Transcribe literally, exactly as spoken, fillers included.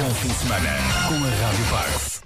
bom fim de semana com a Rádio Pax.